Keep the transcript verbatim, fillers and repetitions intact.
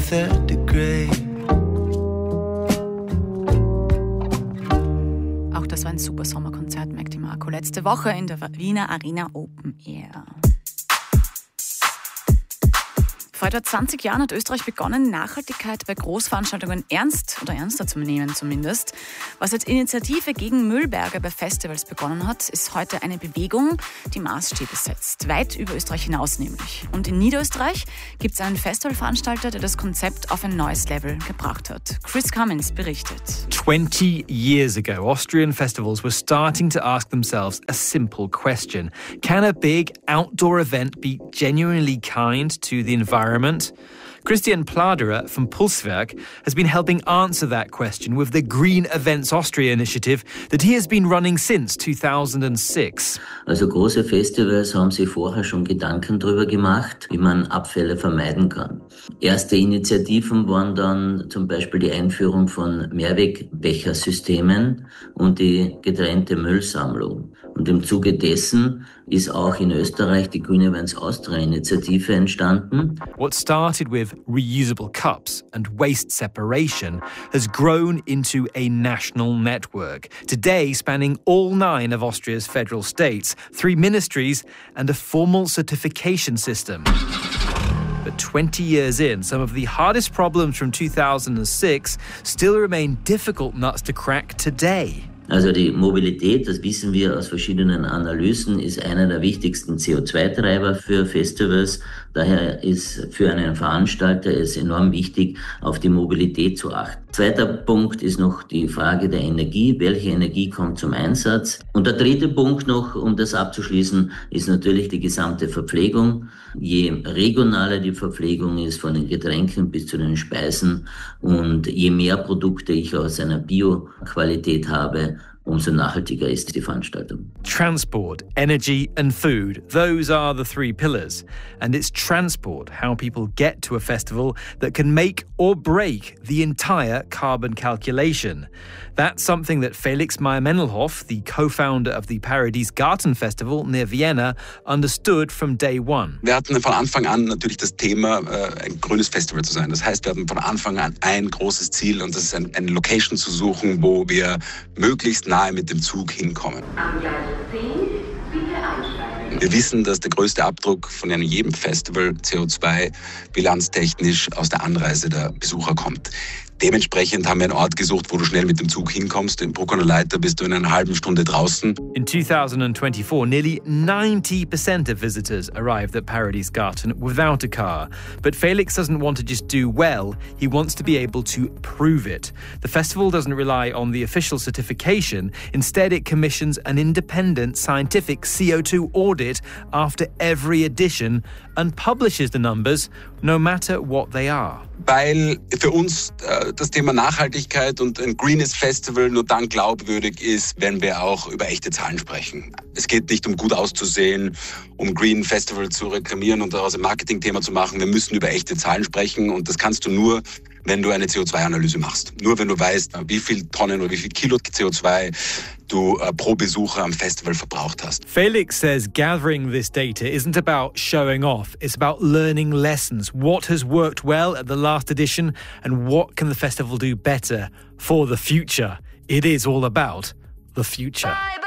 third degree. Auch das war ein super Sommerkonzert, Mac DiMarco, letzte Woche in der Wiener Arena Open Air. Vor etwa zwanzig Jahren hat Österreich begonnen, Nachhaltigkeit bei Großveranstaltungen ernst oder ernster zu nehmen zumindest. Was als Initiative gegen Müllberge bei Festivals begonnen hat, ist heute eine Bewegung, die Maßstäbe setzt, weit über Österreich hinaus nämlich. Und in Niederösterreich gibt es einen Festivalveranstalter, der das Konzept auf ein neues Level gebracht hat. Chris Cummins berichtet. Twenty years ago, Austrian festivals were starting to ask themselves a simple question. Can a big outdoor event be genuinely kind to the environment? Christian Pladerer from Pulswerk has been helping answer that question with the Green Events Austria initiative that he has been running since two thousand six. Also große Festivals haben sich vorher schon Gedanken darüber gemacht, wie man Abfälle vermeiden kann. Erste Initiativen waren dann zum Beispiel die Einführung von Mehrwegbechersystemen und die getrennte Müllsammlung. Und im Zuge dessen ist auch in Österreich die Green Events Austria Initiative entstanden. What started with reusable cups and waste separation has grown into a national network, today spanning all nine of Austria's federal states, three ministries and a formal certification system. But twenty years in, some of the hardest problems from two thousand six still remain difficult nuts to crack today. Also die Mobilität, das wissen wir aus verschiedenen Analysen, ist einer der wichtigsten C O zwei Treiber für Festivals. Daher ist für einen Veranstalter es enorm wichtig, auf die Mobilität zu achten. Zweiter Punkt ist noch die Frage der Energie. Welche Energie kommt zum Einsatz? Und der dritte Punkt noch, um das abzuschließen, ist natürlich die gesamte Verpflegung. Je regionaler die Verpflegung ist, von den Getränken bis zu den Speisen, und je mehr Produkte ich aus einer Bio-Qualität habe, umso nachhaltiger ist die Veranstaltung. Transport, energy and food, those are the three pillars. And it's transport, how people get to a festival, that can make or break the entire carbon calculation. That's something that Felix Meyer-Mendelhoff, the co-founder of the Paradies Garten Festival near Vienna, understood from day one. Wir hatten von Anfang an natürlich das Thema, ein grünes Festival zu sein. Das heißt, wir hatten von Anfang an ein großes Ziel, und das ist eine Location zu suchen, wo wir möglichst nahe mit dem Zug hinkommen. Wir wissen, dass der größte Abdruck von einem jedem Festival C O zwei bilanztechnisch aus der Anreise der Besucher kommt. Dementsprechend haben wir einen Ort gesucht, wo du schnell mit dem Zug hinkommst. In Bruckner Leiter bist du in einer halben Stunde draußen. In two thousand twenty-four, nearly ninety percent of visitors arrived at Paradies Garten without a car. But Felix doesn't want to just do well, he wants to be able to prove it. The festival doesn't rely on the official certification. Instead, it commissions an independent scientific C O two audit after every edition and publishes the numbers, no matter what they are. Weil für uns äh, das Thema Nachhaltigkeit und ein greenes Festival nur dann glaubwürdig ist, wenn wir auch über echte Zahlen sprechen. Es geht nicht um gut auszusehen, um Green Festival zu reklamieren und daraus ein Marketingthema zu machen. Wir müssen über echte Zahlen sprechen, und das kannst du nur, wenn du eine C O zwei Analyse machst. Nur wenn du weißt, wie viel Tonnen oder wie viel Kilo C O zwei du uh, pro Besucher am Festival verbraucht hast. Felix says gathering this data isn't about showing off, it's about learning lessons. What has worked well at the last edition and what can the festival do better for the future? It is all about the future. Bye, bye.